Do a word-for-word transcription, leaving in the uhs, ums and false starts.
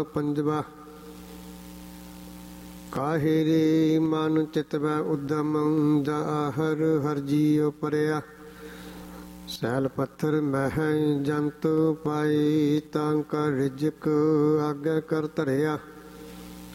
ਪੰਜਵਾ। ਕਾਹੇ ਰੇ ਮਨ ਚਿਤ ਮੈਂ ਉਦਮ ਜਾ ਹਰ ਹਰ ਜੀਉ ਪਰਿਆ। ਸੈਲ ਪੱਥਰ ਮਹਿ ਜੰਤ ਪਾਈ ਤਾਂ ਕਰ ਰਿਜਕ ਆਗੇ ਕਰ ਧਰਿਆ।